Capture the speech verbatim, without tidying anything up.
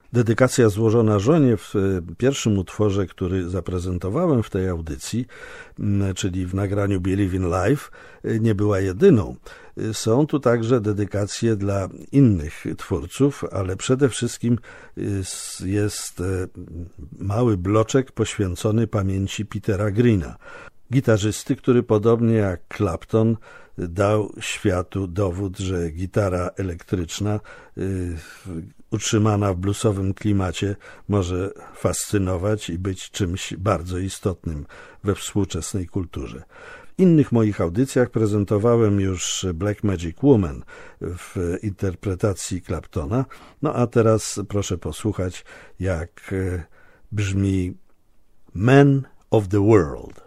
Dedykacja złożona żonie w pierwszym utworze, który zaprezentowałem w tej audycji, czyli w nagraniu Believe in Life, nie była jedyną. Są tu także dedykacje dla innych twórców, ale przede wszystkim jest mały bloczek poświęcony pamięci Petera Greena, gitarzysty, który podobnie jak Clapton dał światu dowód, że gitara elektryczna y, utrzymana w bluesowym klimacie może fascynować i być czymś bardzo istotnym we współczesnej kulturze. W innych moich audycjach prezentowałem już Black Magic Woman w interpretacji Claptona, no a teraz proszę posłuchać, jak brzmi Man of the World.